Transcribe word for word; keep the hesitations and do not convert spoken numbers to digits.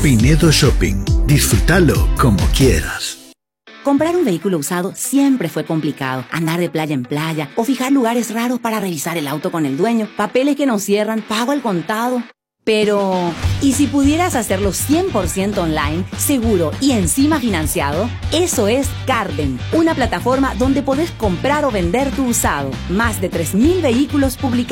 Pinedo Shopping. Disfrútalo como quieras. Comprar un vehículo usado siempre fue complicado. Andar de playa en playa o fijar lugares raros para revisar el auto con el dueño. Papeles que no cierran, pago al contado. Pero, ¿y si pudieras hacerlo cien por ciento online, seguro y encima financiado? Eso es Carden, una plataforma donde podés comprar o vender tu usado. Más de tres mil vehículos publicados.